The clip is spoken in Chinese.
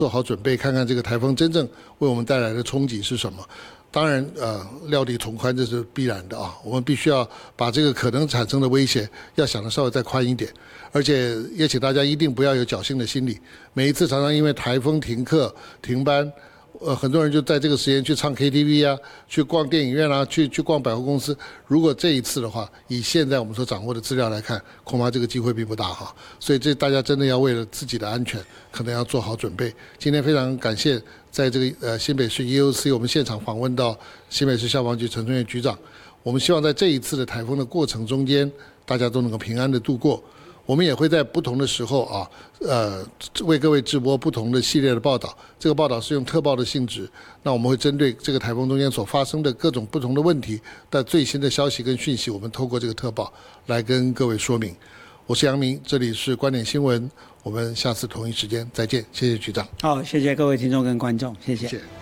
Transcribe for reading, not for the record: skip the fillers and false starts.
做好准备，看看这个台风真正为我们带来的冲击是什么。当然，料敌从宽这是必然的啊，我们必须要把这个可能产生的威胁要想得稍微再宽一点，而且也请大家一定不要有侥幸的心理。每一次常常因为台风停课停班，很多人就在这个时间去唱 KTV 啊，去逛电影院啊，去逛百货公司。如果这一次的话，以现在我们所掌握的资料来看，恐怕这个机会并不大哈。所以这大家真的要为了自己的安全，可能要做好准备。今天非常感谢在这个新北市 EOC 我们现场访问到新北市消防局陈春月局长。我们希望在这一次的台风的过程中间，大家都能够平安的度过。我们也会在不同的时候啊，为各位直播不同的系列的报道。这个报道是用特报的性质，那我们会针对这个台风中间所发生的各种不同的问题的最新的消息跟讯息，我们透过这个特报来跟各位说明。我是杨明，这里是观点新闻，我们下次同一时间再见，谢谢局长。 好，谢谢各位听众跟观众，谢谢。 谢谢。